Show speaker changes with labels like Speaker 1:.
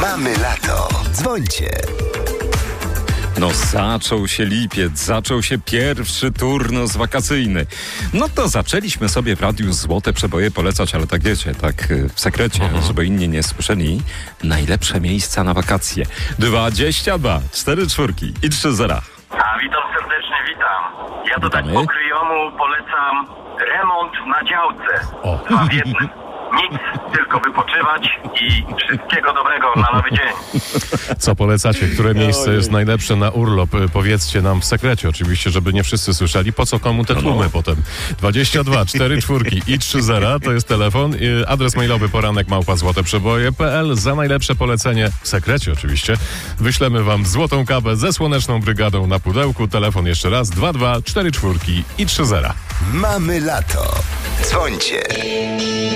Speaker 1: Mamy lato. Dzwońcie.
Speaker 2: No zaczął się lipiec, zaczął się pierwszy turnus wakacyjny. No to zaczęliśmy sobie w radiu złote przeboje polecać, ale tak wiecie, tak w sekrecie, żeby inni nie słyszeli. Najlepsze miejsca na wakacje. 22, 4 czwórki i 3 zera.
Speaker 3: Witam serdecznie, witam. Ja to tak
Speaker 2: Witamy.
Speaker 3: po kryjomu polecam remont na działce.
Speaker 2: O.
Speaker 3: Dwa w jednym. Nic, tylko wypoczywać i wszystkiego dobrego na nowy dzień.
Speaker 4: Co polecacie? Które miejsce jest najlepsze na urlop? Powiedzcie nam w sekrecie oczywiście, żeby nie wszyscy słyszeli. Po co komu te tłumy potem? 22, 4 czwórki i 3 zera to jest telefon. Adres mailowy poranek@złoteprzeboje.pl. Za najlepsze polecenie, w sekrecie oczywiście, wyślemy wam złotą kawę ze Słoneczną Brygadą na pudełku. Telefon jeszcze raz 22, 4 czwórki i 3 zera.
Speaker 1: Mamy lato. Dzwońcie.